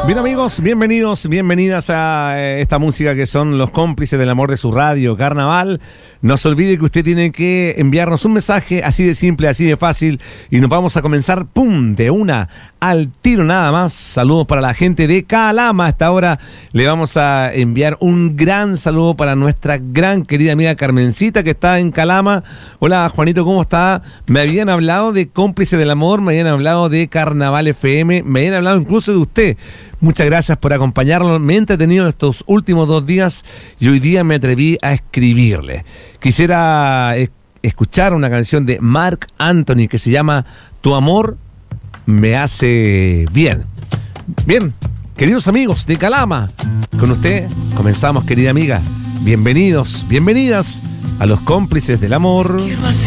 Bien amigos, bienvenidos, bienvenidas a esta música que son los cómplices del amor de su radio, Carnaval. No se olvide que usted tiene que enviarnos un mensaje así de simple, así de fácil y nos vamos a comenzar, ¡pum!, de una, al tiro nada más. Saludos para la gente de Calama. A esta hora le vamos a enviar un gran saludo para nuestra gran querida amiga Carmencita que está en Calama. Hola Juanito, ¿cómo está? Me habían hablado de Cómplices del Amor, me habían hablado de Carnaval FM, me habían hablado incluso de usted. Muchas gracias por acompañarnos. Me he entretenido estos últimos 2 días y hoy día me atreví a escribirle. Quisiera escuchar una canción de Marc Anthony que se llama Tu amor me hace bien. Bien, queridos amigos de Calama, con usted comenzamos, querida amiga. Bienvenidos, bienvenidas a los Cómplices del Amor.